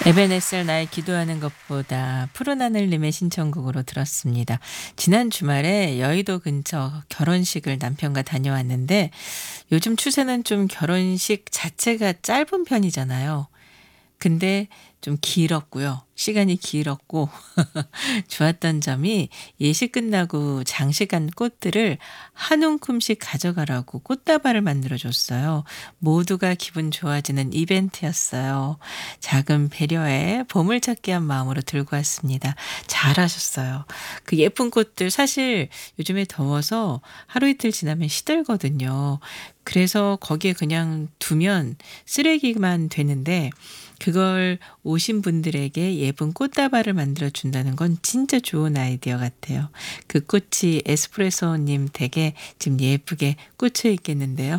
에베네셀 나의 기도하는 것보다 푸른 하늘님의 신청곡으로 들었습니다. 지난 주말에 여의도 근처 결혼식을 남편과 다녀왔는데 요즘 추세는 좀 결혼식 자체가 짧은 편이잖아요. 근데 좀 길었고요. 시간이 길었고 좋았던 점이 예식 끝나고 장식한 꽃들을 한 움큼씩 가져가라고 꽃다발을 만들어 줬어요. 모두가 기분 좋아지는 이벤트였어요. 작은 배려에 보물찾기한 마음으로 들고 왔습니다. 잘하셨어요. 그 예쁜 꽃들 사실 요즘에 더워서 하루 이틀 지나면 시들거든요. 그래서 거기에 그냥 두면 쓰레기만 되는데 그걸 오신 분들에게 예쁜 꽃다발을 만들어 준다는 건 진짜 좋은 아이디어 같아요. 그 꽃이 에스프레소님 댁에 지금 예쁘게 꽂혀 있겠는데요.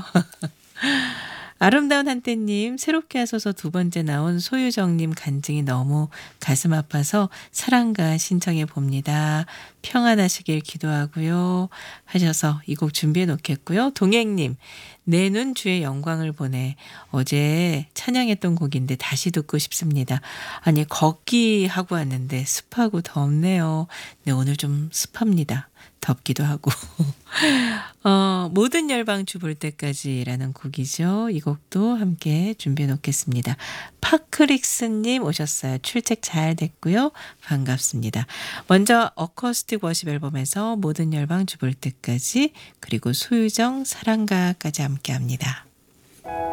아름다운 한때님 새롭게 하소서 두 번째 나온 소유정님 간증이 너무 가슴 아파서 사랑가 신청해 봅니다. 평안하시길 기도하고요 하셔서 이 곡 준비해 놓겠고요. 동행님 내 눈 주의 영광을 보내 어제 찬양했던 곡인데 다시 듣고 싶습니다. 아니 걷기 하고 왔는데 습하고 덥네요. 네 오늘 좀 습합니다. 덥기도 하고 모든 열방 주 볼 때까지라는 곡이죠. 이 곡도 함께 준비해 놓겠습니다. 파크릭스님 오셨어요. 출첵 잘 됐고요. 반갑습니다. 먼저 어쿠스틱 워십 앨범에서 모든 열방 주 볼 때까지 그리고 소유정 사랑가까지 함께 합니다.